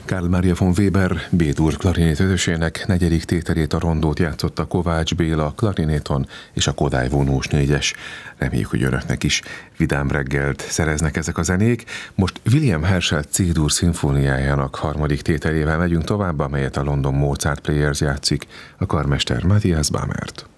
Karl Maria von Weber B-dur klarinét ötösének negyedik tételét, a rondót játszotta Kovács Béla klarinéton és a Kodály vonós négyes. Reméljük, hogy önöknek is vidám reggelt szereznek ezek a zenék. Most William Herschel C-dur szimfóniájának harmadik tételével megyünk tovább, amelyet a London Mozart Players játszik, a karmester Matthias Bamert.